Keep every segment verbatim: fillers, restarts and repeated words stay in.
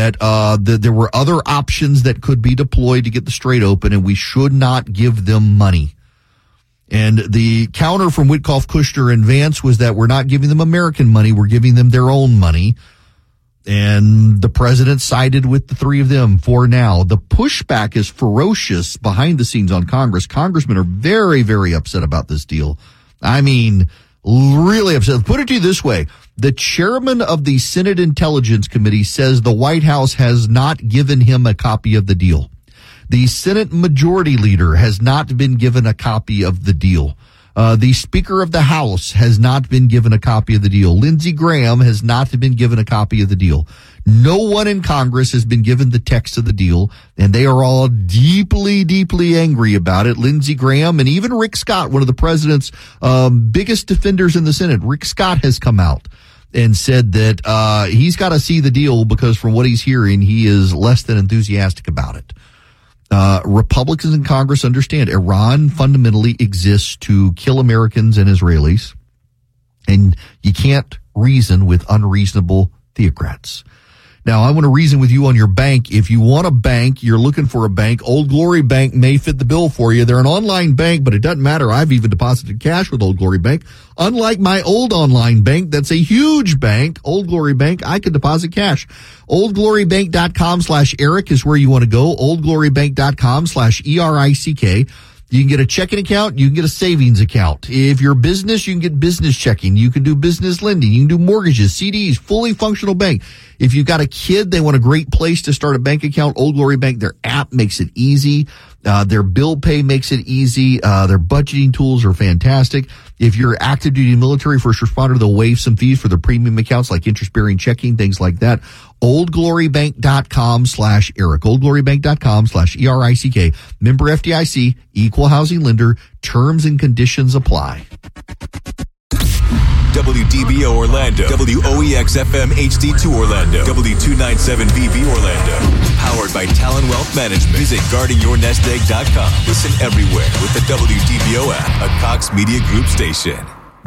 that uh, the, there were other options that could be deployed to get the strait open, and we should not give them money. And the counter from Witkoff, Kushner, and Vance was that we're not giving them American money, we're giving them their own money. And the president sided with the three of them for now. The pushback is ferocious behind the scenes on Congress. Congressmen are very, very upset about this deal. I mean, really upset. Put it to you this way. The chairman of the Senate Intelligence Committee says the White House has not given him a copy of the deal. The Senate Majority Leader has not been given a copy of the deal. Uh, the Speaker of the House has not been given a copy of the deal. Lindsey Graham has not been given a copy of the deal. No one in Congress has been given the text of the deal, and they are all deeply, deeply angry about it. Lindsey Graham and even Rick Scott, one of the president's um, biggest defenders in the Senate, Rick Scott has come out and said that uh, he's got to see the deal because from what he's hearing, he is less than enthusiastic about it. Uh, Republicans in Congress understand Iran fundamentally exists to kill Americans and Israelis, and you can't reason with unreasonable theocrats. Now, I want to reason with you on your bank. If you want a bank, you're looking for a bank, Old Glory Bank may fit the bill for you. They're an online bank, but it doesn't matter. I've even deposited cash with Old Glory Bank. Unlike my old online bank, that's a huge bank, Old Glory Bank, I could deposit cash. oldglorybank.com slash Eric is where you want to go. oldglorybank.com slash E R I C K. You can get a checking account. You can get a savings account. If you're a business, you can get business checking. You can do business lending. You can do mortgages, C Ds, fully functional bank. If you've got a kid, they want a great place to start a bank account. Old Glory Bank, their app makes it easy. Uh, their bill pay makes it easy. Uh, their budgeting tools are fantastic. If you're active duty military first responder, they'll waive some fees for their premium accounts like interest bearing checking, things like that. oldglorybank.com slash Eric. oldglorybank.com slash E R I C K. Member F D I C, equal housing lender. Terms and conditions apply. W D B O Orlando, W O E X F M H D two Orlando, W two ninety-seven V B Orlando. Powered by Talon Wealth Management. Visit guarding your nest egg dot com. Listen everywhere with the W D B O app, a Cox Media Group station.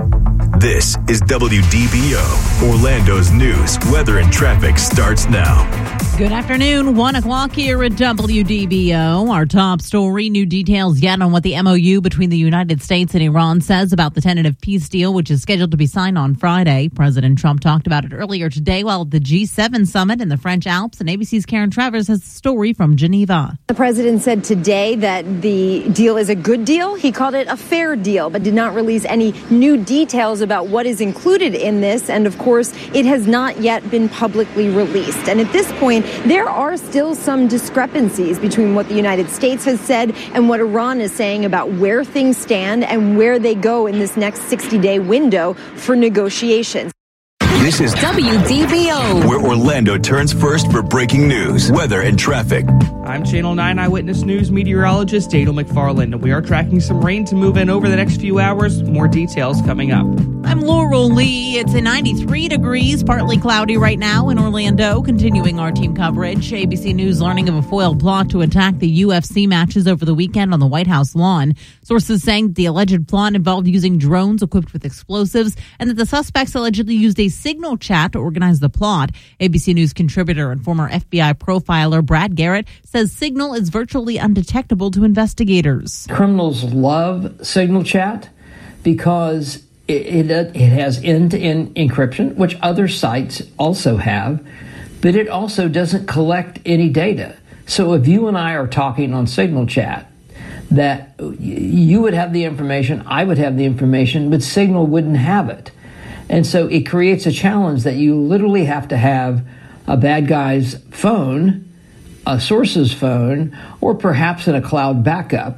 This is W D B O, Orlando's news, weather, and traffic starts now. Good afternoon, one o'clock here at W D B O. Our top story, new details yet on what the M O U between the United States and Iran says about the tentative peace deal, which is scheduled to be signed on Friday. President Trump talked about it earlier today while at the G seven summit in the French Alps, and A B C's Karen Travers has the story from Geneva. The president said today that the deal is a good deal. He called it a fair deal, but did not release any new details about what is included in this. And of course, it has not yet been publicly released. And at this point, there are still some discrepancies between what the United States has said and what Iran is saying about where things stand and where they go in this next sixty-day window for negotiations. This is W D B O, where Orlando turns first for breaking news, weather, and traffic. I'm Channel nine Eyewitness News meteorologist Daniel McFarland, and we are tracking some rain to move in over the next few hours. More details coming up. I'm Laurel Lee. It's at ninety-three degrees, partly cloudy right now in Orlando. Continuing our team coverage, A B C News learning of a foiled plot to attack the U F C matches over the weekend on the White House lawn. Sources saying that the alleged plot involved using drones equipped with explosives and that the suspects allegedly used a signal chat to organize the plot. A B C News contributor and former F B I profiler Brad Garrett says Signal is virtually undetectable to investigators. Criminals love Signal chat because It, it, it has end-to-end encryption, which other sites also have, but it also doesn't collect any data. So if you and I are talking on Signal chat, that you would have the information, I would have the information, but Signal wouldn't have it. And so it creates a challenge that you literally have to have a bad guy's phone, a source's phone, or perhaps in a cloud backup.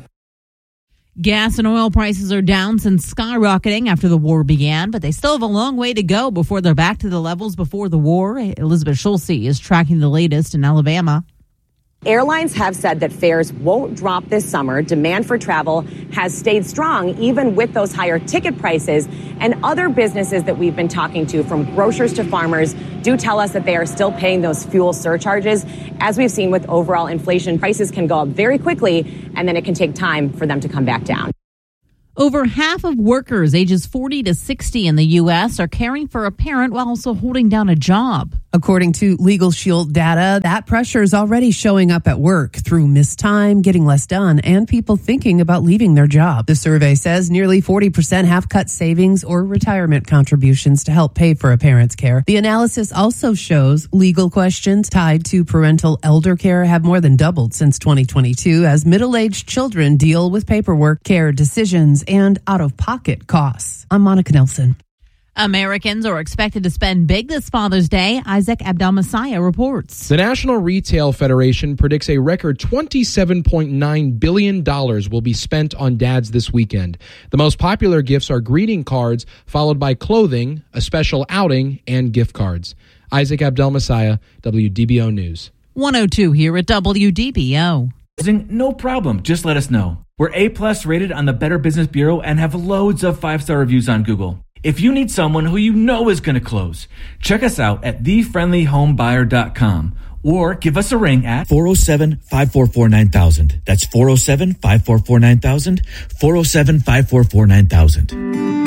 Gas and oil prices are down since skyrocketing after the war began, but they still have a long way to go before they're back to the levels before the war. Elizabeth Schulze is tracking the latest in Alabama. Airlines have said that fares won't drop this summer. Demand for travel has stayed strong, even with those higher ticket prices. And other businesses that we've been talking to, from grocers to farmers, do tell us that they are still paying those fuel surcharges. As we've seen with overall inflation, prices can go up very quickly, and then it can take time for them to come back down. Over half of workers ages forty to sixty in the U S are caring for a parent while also holding down a job. According to Legal Shield data, that pressure is already showing up at work through missed time, getting less done, and people thinking about leaving their job. The survey says nearly forty percent have cut savings or retirement contributions to help pay for a parent's care. The analysis also shows legal questions tied to parental elder care have more than doubled since twenty twenty-two as middle-aged children deal with paperwork, care decisions, and out-of-pocket costs. I'm Monica Nelson. Americans are expected to spend big this Father's Day. Isaac Abdelmessiah reports. The National Retail Federation predicts a record twenty-seven point nine billion dollars will be spent on dads this weekend. The most popular gifts are greeting cards, followed by clothing, a special outing, and gift cards. Isaac Abdelmessiah, W D B O News. one oh two here at W D B O. No problem. Just let us know. We're A-plus rated on the Better Business Bureau and have loads of five-star reviews on Google. If you need someone who you know is going to close, check us out at the friendly home buyer dot com or give us a ring at four oh seven, five four four, nine thousand. That's four oh seven, five four four, nine thousand, four oh seven, five four four, nine thousand.